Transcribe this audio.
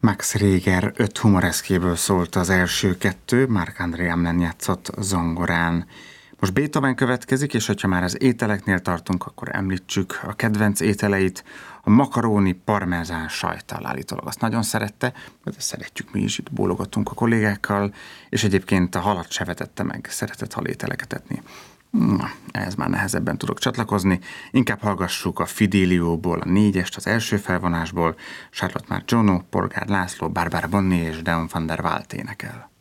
Max Reger 5 humoreszkéből szólt az első kettő, Marc-André Hamelin játszott zongorán. Most Beethoven következik, és hogyha már az ételeknél tartunk, akkor említsük a kedvenc ételeit. A makaróni parmezán sajttal állítólag azt nagyon szerette, de szeretjük mi is, itt bólogatunk a kollégákkal, és egyébként a halat se vetette meg, szeretett halételeket etni. Ehhez már nehezebben tudok csatlakozni. Inkább hallgassuk a Fidélióból a 4-est az első felvonásból. Charlotte Marciano, Polgár László, Barbara Bonney és Deon van der Waalt énekel.